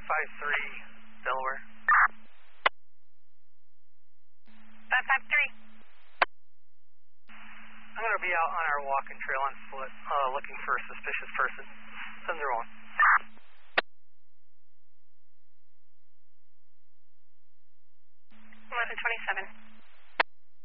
553, Delaware. 553. I'm going to be out on our walking trail on foot, looking for a suspicious person. 701. 1127.